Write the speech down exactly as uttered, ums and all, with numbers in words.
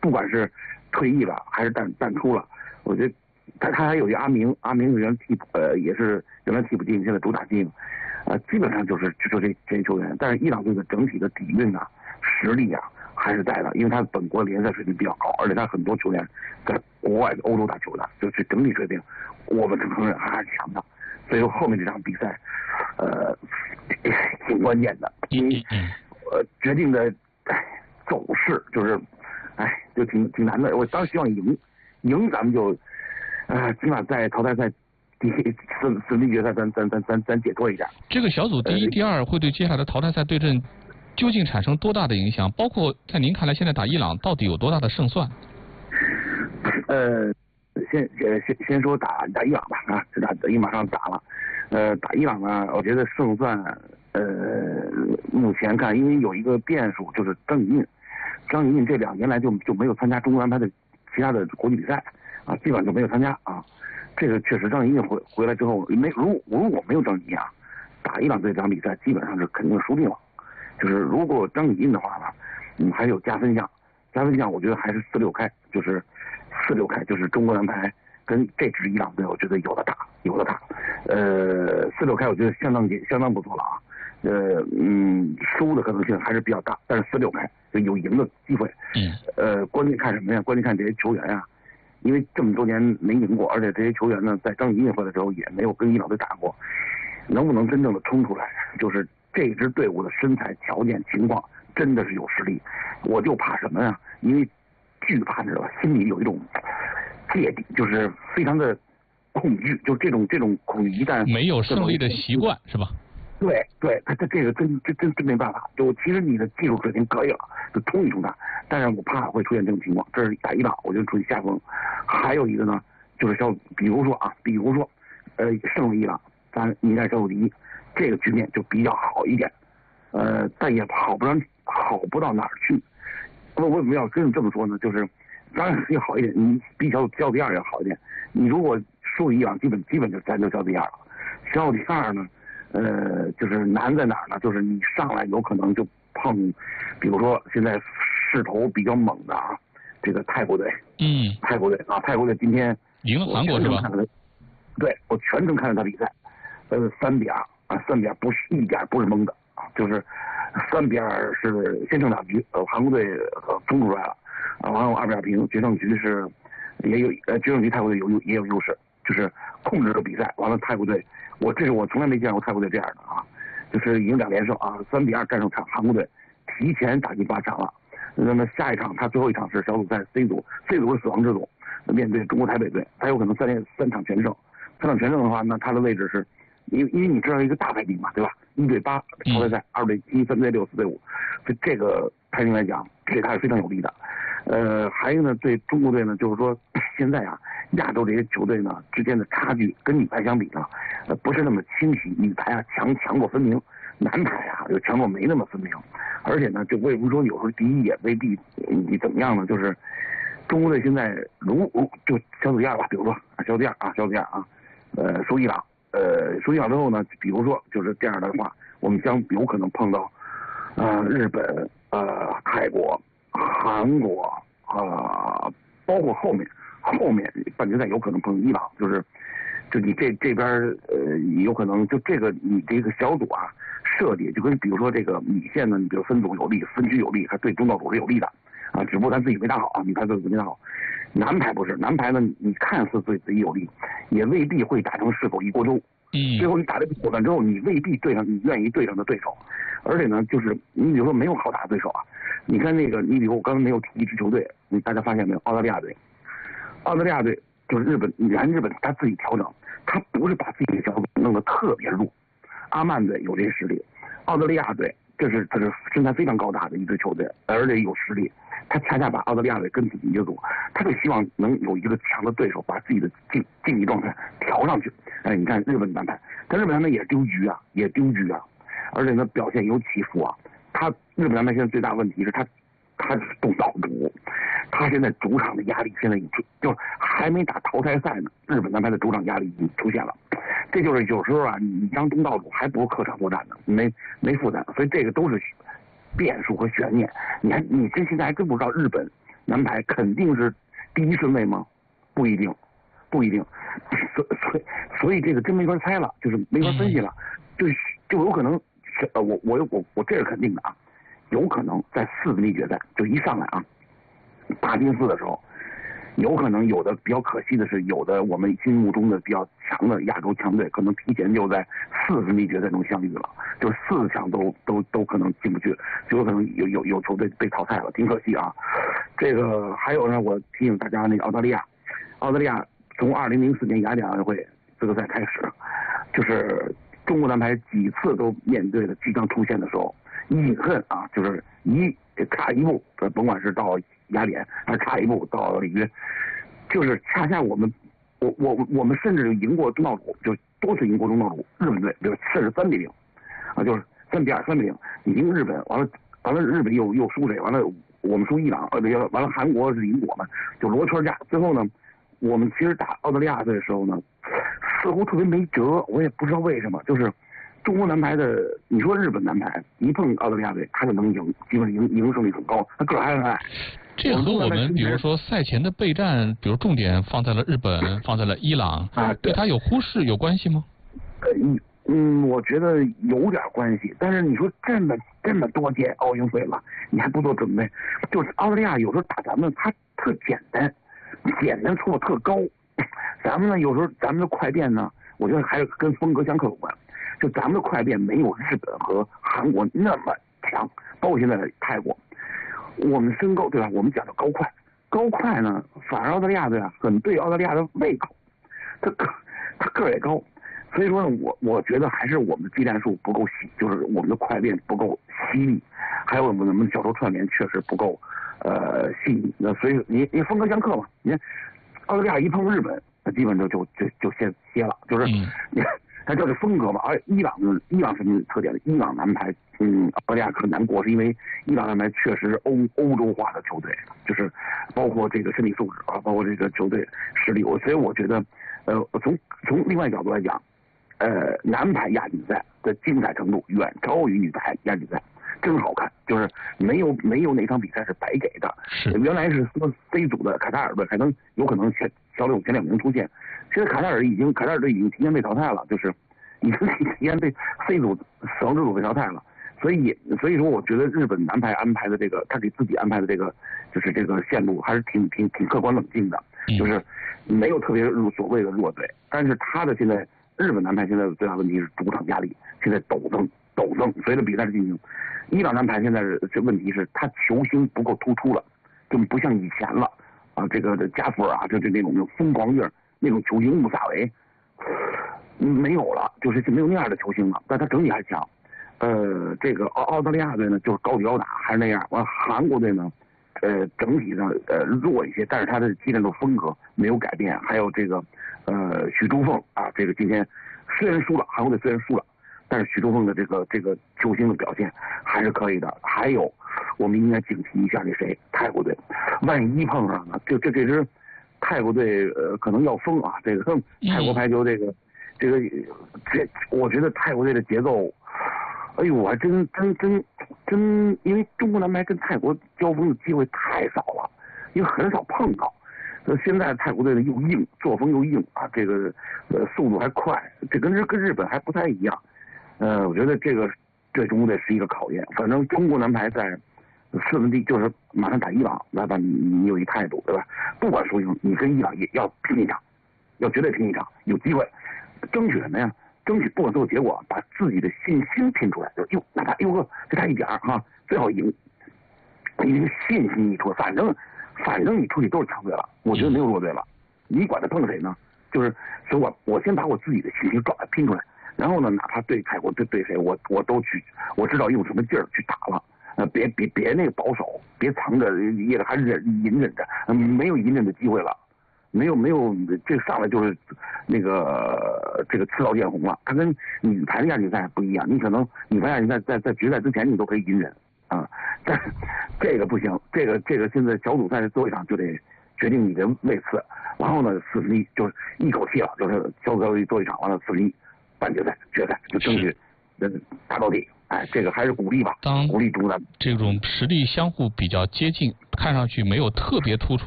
不管是退役了还是淡淡出了，我觉得他他还有一阿明，阿明原来替补呃也是原来替补进，现在主打进，呃基本上就是就这这些球员。但是伊朗队的整体的底蕴啊、实力啊还是在的，因为他本国联赛水平比较高，而且他很多球员在国外的欧洲打球的，就是整体水平我们承认还是强的。所以说后面这场比赛，呃，挺关键的，因为呃决定的走势就是，哎，就挺挺难的。我当然希望赢，赢咱们就，啊、呃，起码在淘汰赛第四四名决赛咱咱咱咱咱解脱一下。 这个小组第一、呃、第二会对接下来的淘汰赛对阵究竟产生多大的影响？包括在您看来，现在打伊朗到底有多大的胜算？ 呃。先呃先先说打打伊朗吧啊，这打等于马上打了，呃打伊朗呢，我觉得胜算呃目前看，因为有一个变数就是张雨雯，张雨雯这两年来就就没有参加中国安排的其他的国际比赛啊，基本上就没有参加啊，这个确实张雨雯回回来之后没如如果没有张雨雯啊，打伊朗这场比赛基本上是肯定输定了，就是如果张雨雯的话呢，嗯还有加分项，加分项我觉得还是四六开，就是。四六开就是中国男排跟这支伊朗队，我觉得有的打，有的打。呃，四六开我觉得相当相当不错了啊。呃，嗯，输的可能性还是比较大，但是四六开就有赢的机会。 嗯。 呃，关键看什么呀？关键看这些球员呀、啊，因为这么多年没赢过，而且这些球员呢，在张雨雯回来之后也没有跟伊朗队打过，能不能真正的冲出来？就是这支队伍的身材条件情况真的是有实力，我就怕什么呀？因为。惧怕你知道吧，心里有一种芥蒂，就是非常的恐惧，就这种这种恐惧一旦没有胜利的习惯是吧？ 对对，他他这个真真真真没办法。就其实你的技术水平可以了，就冲一冲他，但是我怕会出现这种情况。这是打伊朗，我就处于下风。还有一个呢，就是小，比如说啊，比如说，呃，胜利伊朗，咱应该小组第一，这个局面就比较好一点。呃，但也好不上好不到哪儿去。我为什么要跟你这么说呢？就是当然要好一点，你比小小组第二要好一点。你如果输伊朗，基本基本就咱就小组第二了。小组第二呢，呃，就是难在哪儿呢？就是你上来有可能就碰，比如说现在势头比较猛的啊，这个泰国队， 嗯， 泰国队啊，泰国队今天赢了韩国是吧？ 对，我全程看了他比赛，呃，三比二啊，三比二不是一点不是蒙的啊，就是三比二是先胜两局，呃，韩国队呃冲出来了，啊，完后二比二平，决胜局是也有呃决胜局泰国队有也有优势，就是控制了比赛，完了泰国队，我这是我从来没见过泰国队这样的啊，就是赢两连胜啊，三比二战胜韩国队，提前打进八强了。那么下一场他最后一场是小组赛 C 组 ，C 组是死亡之组，面对中国台北队，他有可能三连三场全胜，三场全胜的话，那他的位置是。因为因为你知道一个大排名嘛，对吧？一对八淘汰赛，二对七，三对六，四对五，所以这个排名来讲，对他是非常有利的。呃，还有呢，对中国队呢，就是说现在啊，亚洲这些球队呢之间的差距跟女排相比呢，呃，不是那么清晰。女排啊强强弱分明，男排啊有强弱没那么分明。而且呢，就为什么说有时候第一也未必你怎么样呢？就是中国队现在如就小组第二吧，比如说小组第二啊，小组第二啊，呃，输伊朗。呃，输伊朗之后呢，比如说就是这样的话，我们将有可能碰到，呃，日本、呃，泰国、韩国啊、呃，包括后面后面半决赛有可能碰伊朗，就是就你这这边呃有可能就这个你这个小组啊设计就跟比如说这个米线呢，你比如分组有利，分区有利，它对中道组是有利的啊，只不过咱自己没打好啊，你看自己没打好。男排不是，男排呢，你看似对自己有利，也未必会打成是否一锅粥。 嗯， 最后你打这个果断之后，你未必对上你愿意对上的对手，而且呢，就是你比如说没有好打的对手啊，你看那个，你比如我刚才没有提一支球队，你大家发现没有？澳大利亚队，澳大利亚队就是日本，你看日本他自己调整，他不是把自己的小组弄得特别弱，阿曼队有这个实力，澳大利亚队这是这是身材非常高大的一支球队，而且有实力。他恰恰把澳大利亚队跟自己一个组，他就希望能有一个强的对手，把自己的竞竞技状态调上去。哎，你看日本男排，但日本男排也丢局啊，也丢局啊，而且呢表现有起伏啊。他日本男排现在最大问题是他，他是东道主，他现在主场的压力现在已经就还没打淘汰赛呢，日本男排的主场压力已经出现了。这就是有时候啊，你当东道主还不如客场作战呢，没没负担，所以这个都是变数和悬念。你还你这现在还真不知道日本男排肯定是第一顺位吗？不一定，不一定。所所以所以这个真没法猜了，就是没法分析了，就就有可能，呃，我我我我这是肯定的啊，有可能在四分之一决赛就一上来啊，八进四的时候，有可能有的比较可惜的是，有的我们心目中的比较强的亚洲强队，可能提前就在四分之一决赛中相遇了，就是四强都都都可能进不去，就有可能有有有球队被淘汰了，挺可惜啊。这个还有呢，我提醒大家，那个澳大利亚，澳大利亚从二零零四年雅典奥运会资格赛开始，就是中国男排几次都面对的即将出现的时候，隐恨啊，就是一差一步，甭管是到雅典还是差一步到里约，就是恰恰我们，我我我们甚至赢过东道主，就多次赢过东道主日本队，比如甚至三比零，啊，就是三比二、三比零，你赢日本，完了完了日本又又输谁？完了我们输伊朗，呃，完了韩国是赢我们，就罗圈架。最后呢，我们其实打澳大利亚队的时候呢，似乎特别没辙，我也不知道为什么，就是中国男排的，你说日本男排一碰澳大利亚队，他就能赢，基本赢赢胜率很高，他个儿还很矮。 这和我们比如说赛前的备战，比如重点放在了日本，放在了伊朗， 啊， 对他有忽视有关系吗？ 嗯嗯，我觉得有点关系，但是你说这么这么多届奥运会了，你还不做准备，就是澳大利亚有时候打咱们，他特简单，简单错特高，咱们呢有时候咱们的快变呢，我觉得还是跟风格相克有关，就咱们的快变没有日本和韩国那么强，包括现在的泰国。我们身高对吧？我们讲究高快，高快呢，反而澳大利亚队啊很对澳大利亚的胃口，他个他个儿也高，所以说呢，我我觉得还是我们的技战术不够细，就是我们的快变不够犀利，还有我们我们小球串联确实不够呃细腻。那所以你你风格相克嘛，你看澳大利亚一碰日本，那基本就就就就歇歇了，就是你。嗯它叫这风格嘛，而伊朗呢，伊朗什么特点呢？伊朗男排，嗯，澳大利亚很难过，是因为伊朗男排确实是欧欧洲化的球队，就是包括这个身体素质啊，包括这个球队实力，我所以我觉得，呃，从从另外角度来讲，呃，男排亚锦赛的精彩程度远超于女排亚锦赛，真好看，就是没有没有哪场比赛是白给的。原来是说 C 组的卡塔尔队还能有可能前小组前两名出现。现在卡塔尔已经卡塔尔队已经提前被淘汰了，就是已经提前被 C 组死亡之组被淘汰了，所以所以说我觉得日本男排安排的这个他给自己安排的这个就是这个线路还是挺挺挺客观冷静的，就是没有特别所谓的弱队，但是他的现在日本男排现在的最大问题是主场压力现在陡增陡增，随着比赛的进行，伊朗男排现在这问题是他球星不够突出了，就不像以前了啊，这个加夫尔啊，就就那种那种疯狂劲儿。那种球星穆萨维没有了，就是没有那样的球星了，但他整体还强。呃，这个澳澳大利亚队呢，就是高举高打还是那样。完，韩国队呢，呃，整体上呃弱一些，但是他的技战术风格没有改变。还有这个呃许朱凤啊，这个今天虽然输了，韩国队虽然输了，但是许朱凤的这个这个球星的表现还是可以的。还有，我们应该警惕一下那谁泰国队，万一碰上了，就这这支。泰国队呃可能要疯啊！这个泰国排球这个这个这，我觉得泰国队的节奏，哎呦，我还真真真真，因为中国男排跟泰国交锋的机会太少了，因为很少碰到。呃，现在泰国队的又硬，作风又硬啊，这个呃速度还快，这跟日跟日本还不太一样。呃，我觉得这个对中国队是一个考验。反正中国男排在。四分之一就是马上打伊朗，来吧，你你有一态度，对吧？不管输赢，你跟伊朗也要拼一场，要绝对拼一场，有机会，争取什么呀？争取不管最后结果，把自己的信心拼出来。就哟，哪怕哟个就差一点哈，最好赢。你这个信心一出，反正反正你出去都是强队了，我觉得没有弱队了。你管他碰谁呢？就是，所以我我先把我自己的信心抓拼出来，然后呢，哪怕对泰国对对谁，我我都去，我知道用什么劲儿去打了。呃，别别别那个保守，别藏着掖着，还忍隐忍着，嗯，没有隐忍的机会了，没有没有，这上来就是那个这个刺刀见红了。它跟女排的亚锦赛不一样，你可能女排亚锦赛在在决赛之前你都可以隐忍啊，但这个不行，这个这个现在小组赛的最后一场就得决定你的位次，然后呢四分之一就是一口气了，就是小组赛最后一场完了四分之一半决赛决赛就争取打到底。 哎，这个还是鼓励吧， 当鼓励中南。 这种实力相互比较接近，看上去没有特别突出